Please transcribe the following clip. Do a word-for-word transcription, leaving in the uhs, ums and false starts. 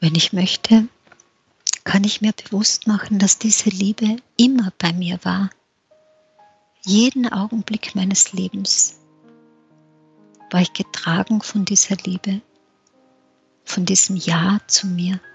Wenn ich möchte, kann ich mir bewusst machen, dass diese Liebe immer bei mir war. Jeden Augenblick meines Lebens war ich getragen von dieser Liebe, von diesem Ja zu mir.